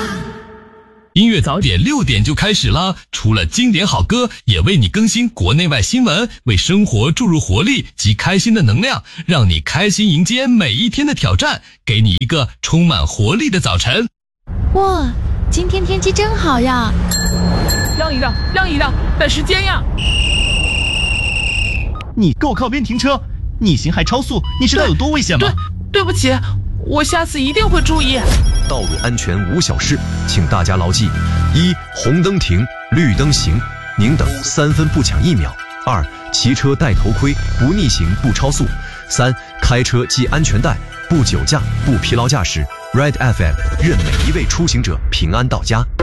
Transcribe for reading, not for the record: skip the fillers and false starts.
音乐早点6点就开始了，除了经典好歌，也为你更新国内外新闻，为生活注入活力及开心的能量，让你开心迎接每一天的挑战，给你一个充满活力的早晨。 哇，今天天气真好呀！ 让一让，让一让，赶时间呀！ 你给我靠边停车！逆行还超速，你知道有多危险吗？ 对不起，我下次一定会注意。 道路安全无小事，请大家牢记：一、红灯停，绿灯行，宁等3分不抢1秒；二、骑车戴头盔，不逆行不超速；三、开车系安全带，不酒驾不疲劳驾驶。Red FM 愿每一位出行者平安到家。